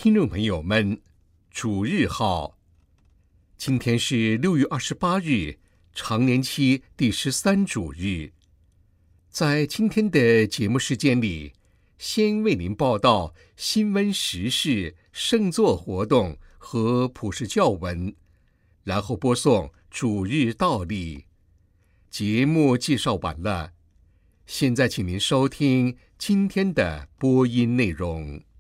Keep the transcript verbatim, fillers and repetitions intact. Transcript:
听众朋友们，主日好！今天是六月二十八日，常年期第十三主日。在今天的节目时间里，先为您报道新闻时事、圣作活动和普世教文，然后播送主日道理。节目介绍完了，现在请您收听今天的播音内容。